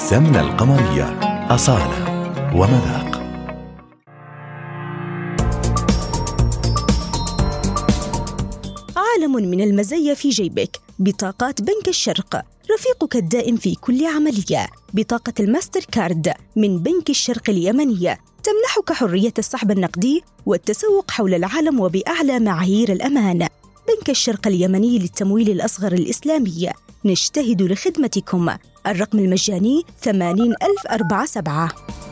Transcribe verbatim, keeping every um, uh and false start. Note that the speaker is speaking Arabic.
السمنة القمرية، أصالة ومذاق. عالم من المزايا في جيبك. بطاقات بنك الشرق، رفيقك الدائم في كل عملية. بطاقة الماستر كارد من بنك الشرق اليمنية تمنحك حرية السحب النقدي والتسوق حول العالم وبأعلى معايير الأمان. بنك الشرق اليمني للتمويل الأصغر الإسلامي، نجتهد لخدمتكم. الرقم المجاني ثمانين ألف وأربعة وسبعين.